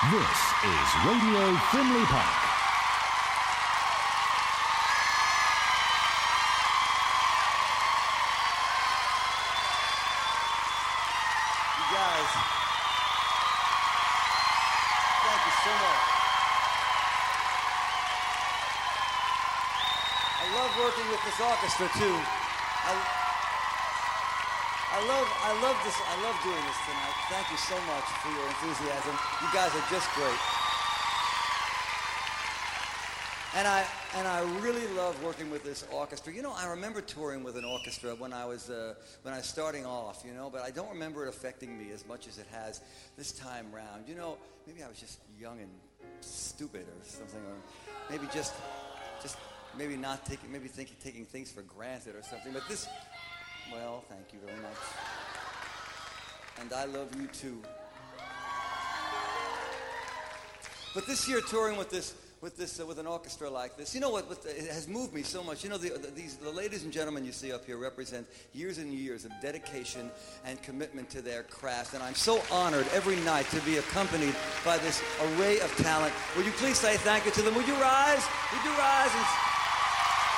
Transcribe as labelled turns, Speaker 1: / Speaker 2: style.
Speaker 1: This is Radio Findlay Park.
Speaker 2: You guys, thank you so much. I love working with this orchestra too. I love doing this tonight. Thank you so much for your enthusiasm. You guys are just great. And I really love working with this orchestra. You know, I remember touring with an orchestra when I was starting off, you know, but I don't remember it affecting me as much as it has this time round. You know, maybe I was just young and stupid or something, or maybe just maybe not taking things for granted or something. But this, well, thank you very much. And I love you too. But this year touring with an orchestra like this, you know what it has moved me so much. You know, the ladies and gentlemen you see up here represent years and years of dedication and commitment to their craft. And I'm so honored every night to be accompanied by this array of talent. Would you please say thank you to them? Would you rise? Would you rise?